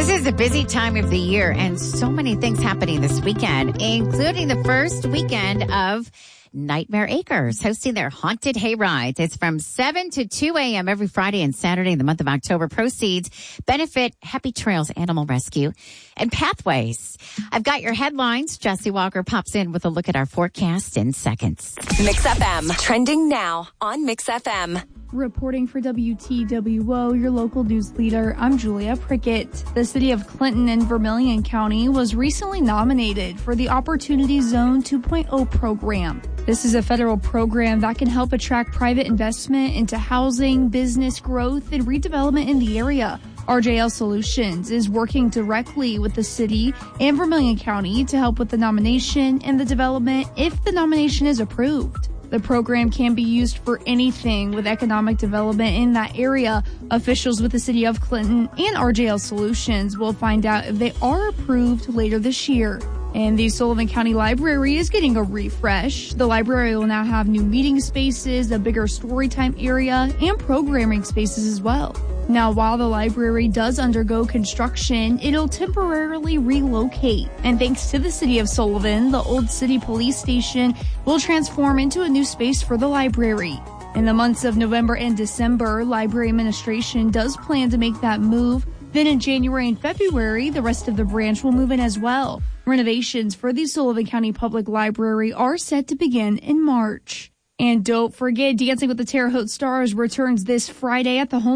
This is a busy time of the year and so many things happening this weekend, including the first weekend of Nightmare Acres hosting their Haunted Hayrides. It's from 7 to 2 a.m. every Friday and Saturday in the month of October. Proceeds benefit Happy Trails Animal Rescue and Pathways. I've got your headlines. Jesse Walker pops in with a look at our forecast in seconds. Mix FM, trending now on Mix FM. Reporting for WTWO, your local news leader, I'm Julia Prickett. The city of Clinton in Vermilion County was recently nominated for the Opportunity Zone 2.0 program. This is a federal program that can help attract private investment into housing, business growth, and redevelopment in the area. RJL Solutions is working directly with the city and Vermilion County to help with the nomination and the development if the nomination is approved. The program can be used for anything with economic development in that area. Officials with the city of Clinton and RJL Solutions will find out if they are approved later this year. And the Sullivan County Library is getting a refresh. The library will now have new meeting spaces, a bigger storytime area, and programming spaces as well. Now, while the library does undergo construction, it'll temporarily relocate. And thanks to the city of Sullivan, the old city police station will transform into a new space for the library. In the months of November and December, library administration does plan to make that move. Then in January and February, the rest of the branch will move in as well. Renovations for the Sullivan County Public Library are set to begin in March. And don't forget, Dancing with the Terre Haute Stars returns this Friday at the home